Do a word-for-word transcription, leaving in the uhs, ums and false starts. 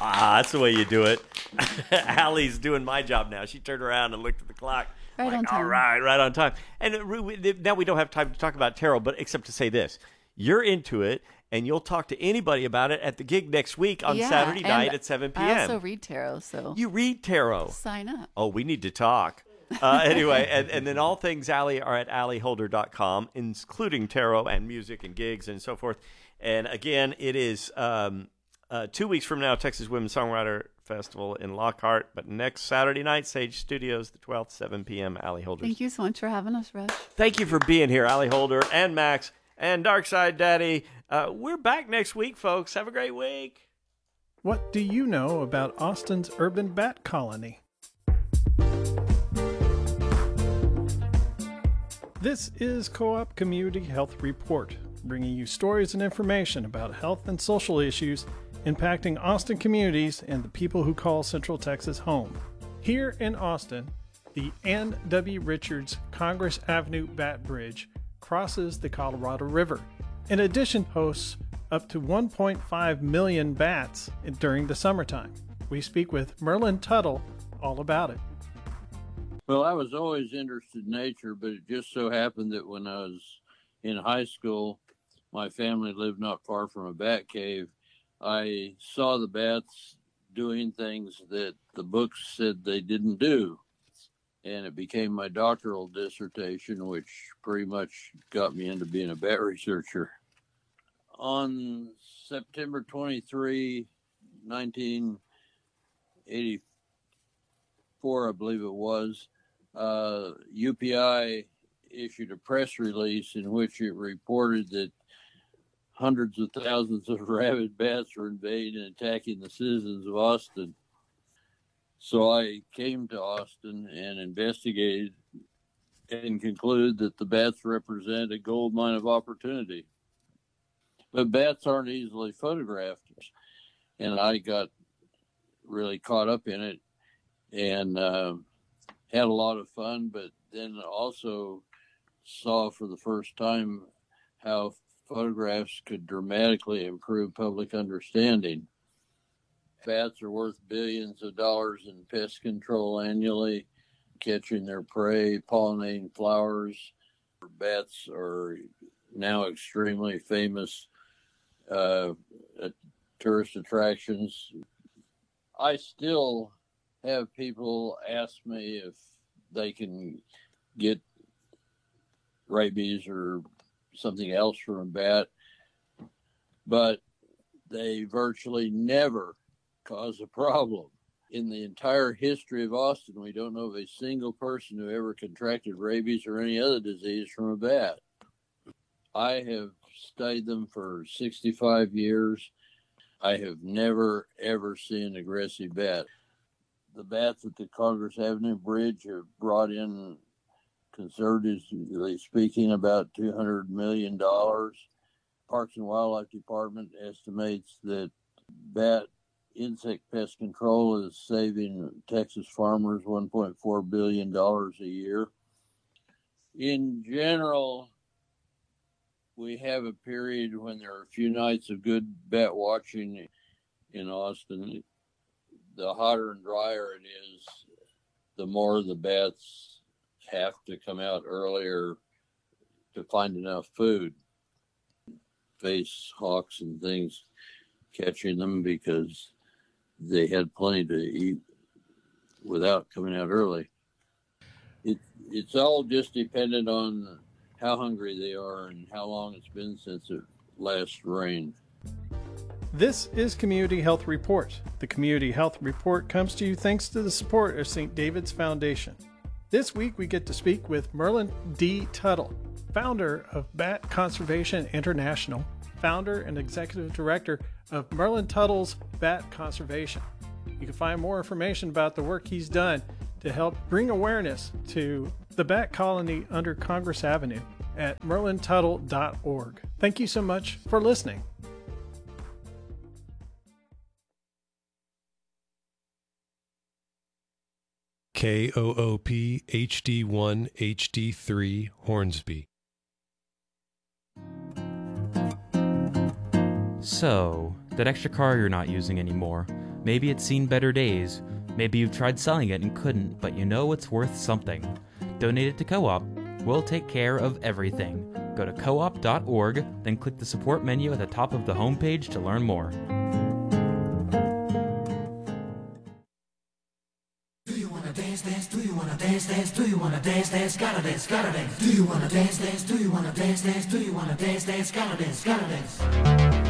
Ah, that's the way you do it. Allie's doing my job now. She turned around and looked at the clock. Right like, on time. All right, right on time. And it, we- now we don't have time to talk about tarot, but except to say this. You're into it, and you'll talk to anybody about it at the gig next week on Yeah, Saturday and night at seven p.m. I also read tarot, so You read tarot. sign up. Oh, we need to talk. Uh, anyway, and, and then all things Allie are at allie holder dot com, including tarot and music and gigs and so forth. And again, it is um, uh, two weeks from now, Texas Women's Songwriter Festival in Lockhart. But next Saturday night, Sage Studios, the twelfth, seven p.m., Allie Holder. Thank you so much for having us, Rush. Thank you for being here, Allie Holder and Max and Darkside Daddy. Uh, we're back next week, folks. Have a great week. What do you know about Austin's urban bat colony? This is Co-op Community Health Report, bringing you stories and information about health and social issues impacting Austin communities and the people who call Central Texas home. Here in Austin, the Ann W. Richards Congress Avenue Bat Bridge crosses the Colorado River. In addition, hosts up to one point five million bats during the summertime. We speak with Merlin Tuttle all about it. Well, I was always interested in nature, but it just so happened that when I was in high school, my family lived not far from a bat cave. I saw the bats doing things that the books said they didn't do. And it became my doctoral dissertation, which pretty much got me into being a bat researcher. On September twenty-third, nineteen eighty-four, I believe it was, uh, U P I issued a press release in which it reported that hundreds of thousands of rabid bats were invading and attacking the citizens of Austin. So I came to Austin and investigated and concluded that the bats represent a gold mine of opportunity. But bats aren't easily photographed. And I got really caught up in it and uh, had a lot of fun, but then also saw for the first time how photographs could dramatically improve public understanding. Bats are worth billions of dollars in pest control annually, catching their prey, pollinating flowers. Bats are now extremely famous uh, tourist attractions. I still have people ask me if they can get rabies or something else from a bat, but they virtually never cause a problem. In the entire history of Austin, we don't know of a single person who ever contracted rabies or any other disease from a bat. I have studied them for sixty-five years. I have never, ever seen an aggressive bat. The bats at the Congress Avenue Bridge have brought in, conservatively speaking, about two hundred million dollars. Parks and Wildlife Department estimates that bat insect pest control is saving Texas farmers one point four billion dollars a year. In general, we have a period when there are a few nights of good bat watching in Austin. The hotter and drier it is, the more the bats have to come out earlier to find enough food. Face hawks and things catching them because they had plenty to eat without coming out early. It, it's all just dependent on how hungry they are and how long it's been since it last rained. This is Community Health Report. The Community Health Report comes to you thanks to the support of Saint David's Foundation. This week we get to speak with Merlin D. Tuttle, founder of Bat Conservation International, founder and executive director of Merlin Tuttle's Bat Conservation. You can find more information about the work he's done to help bring awareness to the bat colony under Congress Avenue at merlin tuttle dot org. Thank you so much for listening. K O O P H D one H D three Hornsby. So, that extra car you're not using anymore, Maybe it's seen better days. Maybe you've tried selling it and couldn't, but you know it's worth something. Donate it to Co-op. We'll take care of everything. Go to co op dot org, then click the support menu at the top of the homepage to learn more. Do you wanna dance, dance? Do you wanna dance, dance? Do you wanna dance, dance? Gotta dance, gotta dance. Do you wanna dance, dance? Do you wanna dance, dance? Do you wanna dance, dance? Gotta dance, gotta dance.